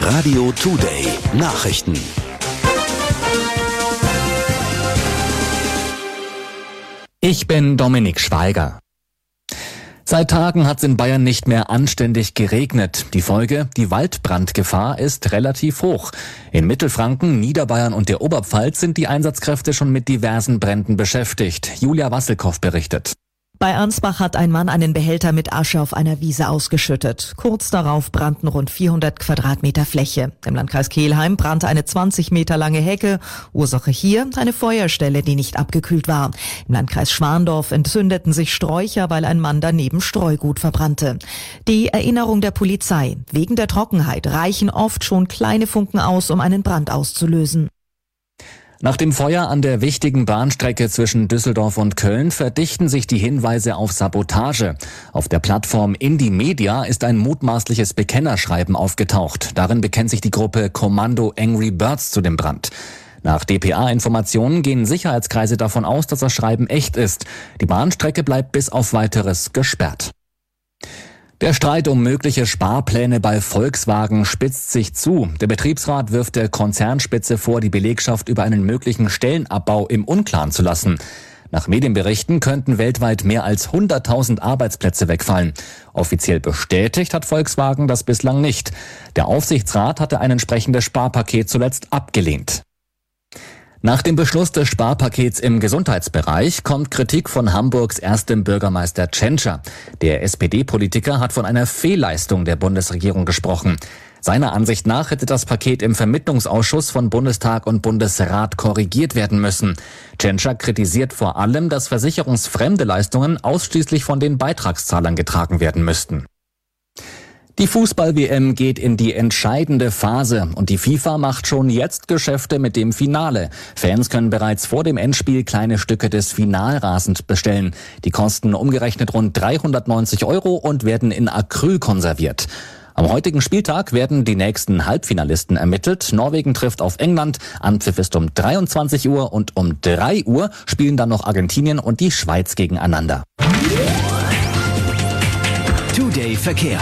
Radio Today Nachrichten. Ich bin Dominik Schweiger. Seit Tagen hat es in Bayern nicht mehr anständig geregnet. Die Folge, die Waldbrandgefahr ist relativ hoch. In Mittelfranken, Niederbayern und der Oberpfalz sind die Einsatzkräfte schon mit diversen Bränden beschäftigt. Julia Wasselkow berichtet. Bei Ansbach hat ein Mann einen Behälter mit Asche auf einer Wiese ausgeschüttet. Kurz darauf brannten rund 400 Quadratmeter Fläche. Im Landkreis Kelheim brannte eine 20 Meter lange Hecke. Ursache hier eine Feuerstelle, die nicht abgekühlt war. Im Landkreis Schwandorf entzündeten sich Sträucher, weil ein Mann daneben Streugut verbrannte. Die Erinnerung der Polizei: Wegen der Trockenheit reichen oft schon kleine Funken aus, um einen Brand auszulösen. Nach dem Feuer an der wichtigen Bahnstrecke zwischen Düsseldorf und Köln verdichten sich die Hinweise auf Sabotage. Auf der Plattform Indymedia ist ein mutmaßliches Bekennerschreiben aufgetaucht. Darin bekennt sich die Gruppe Kommando Angry Birds zu dem Brand. Nach dpa-Informationen gehen Sicherheitskreise davon aus, dass das Schreiben echt ist. Die Bahnstrecke bleibt bis auf Weiteres gesperrt. Der Streit um mögliche Sparpläne bei Volkswagen spitzt sich zu. Der Betriebsrat wirft der Konzernspitze vor, die Belegschaft über einen möglichen Stellenabbau im Unklaren zu lassen. Nach Medienberichten könnten weltweit mehr als 100.000 Arbeitsplätze wegfallen. Offiziell bestätigt hat Volkswagen das bislang nicht. Der Aufsichtsrat hatte ein entsprechendes Sparpaket zuletzt abgelehnt. Nach dem Beschluss des Sparpakets im Gesundheitsbereich kommt Kritik von Hamburgs erstem Bürgermeister Tschentscher. Der SPD-Politiker hat von einer Fehlleistung der Bundesregierung gesprochen. Seiner Ansicht nach hätte das Paket im Vermittlungsausschuss von Bundestag und Bundesrat korrigiert werden müssen. Tschentscher kritisiert vor allem, dass versicherungsfremde Leistungen ausschließlich von den Beitragszahlern getragen werden müssten. Die Fußball-WM geht in die entscheidende Phase und die FIFA macht schon jetzt Geschäfte mit dem Finale. Fans können bereits vor dem Endspiel kleine Stücke des Finalrasens bestellen. Die kosten umgerechnet rund 390 € und werden in Acryl konserviert. Am heutigen Spieltag werden die nächsten Halbfinalisten ermittelt. Norwegen trifft auf England. Anpfiff ist um 23 Uhr und um 3 Uhr spielen dann noch Argentinien und die Schweiz gegeneinander. Today Verkehr.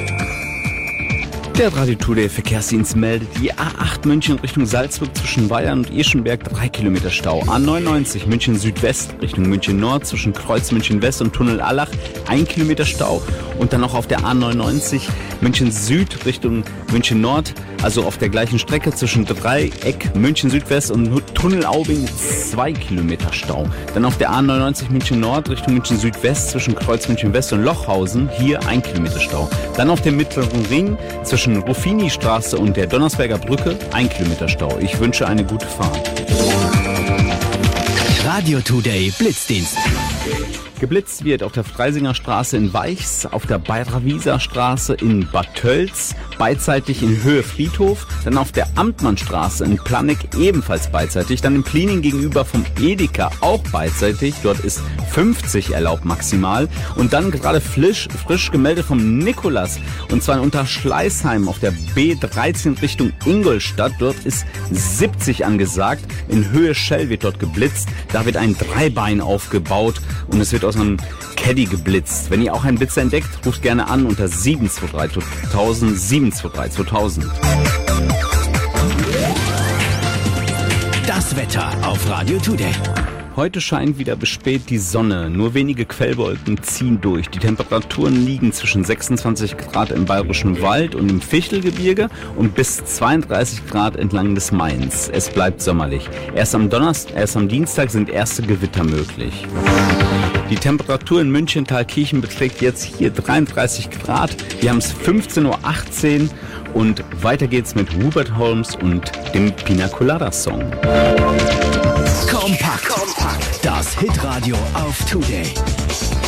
Der Radio Today Verkehrsdienst meldet die A8 München Richtung Salzburg zwischen Weyern und Eschenberg 3 Kilometer Stau. A99 München Südwest Richtung München Nord zwischen Kreuz München West und Tunnel Allach 1 Kilometer Stau. Und dann noch auf der A99 München Süd Richtung München Nord, also auf der gleichen Strecke zwischen Dreieck München Südwest und Tunnel Aubing 2 Kilometer Stau. Dann auf der A99 München Nord Richtung München Südwest zwischen Kreuz München West und Lochhausen hier 1 Kilometer Stau. Dann auf dem Mittleren Ring zwischen Ruffini-Straße und der Donnersberger Brücke 1 Kilometer Stau. Ich wünsche eine gute Fahrt. Radio Today Blitzdienst. Geblitzt wird auf der Freisinger Straße in Weichs, auf der Bayrer-Wieser Straße in Bad Tölz, beidseitig in Höhe Friedhof, dann auf der Amtmannstraße in Planegg ebenfalls beidseitig, dann in Pliening gegenüber vom Edeka auch beidseitig, dort ist 50 erlaubt maximal und dann gerade frisch gemeldet vom Nikolas und zwar in Unterschleißheim auf der B13 Richtung Ingolstadt, dort ist 70 angesagt, in Höhe Schell wird dort geblitzt, da wird ein Dreibein aufgebaut und es wird aus einem Caddy geblitzt. Wenn ihr auch einen Blitzer entdeckt, ruft gerne an unter 723 2000 723 2000. Das Wetter auf Radio Today. Heute scheint wieder bis spät die Sonne. Nur wenige Quellwolken ziehen durch. Die Temperaturen liegen zwischen 26 Grad im Bayerischen Wald und im Fichtelgebirge und bis 32 Grad entlang des Mains. Es bleibt sommerlich. Erst am Dienstag sind erste Gewitter möglich. Die Temperatur in München Thalkirchen beträgt jetzt hier 33 Grad. Wir haben es 15:18 Uhr und weiter geht's mit Hubert Holmes und dem Pina Colada Song. Kompakt. Das Hitradio auf Today.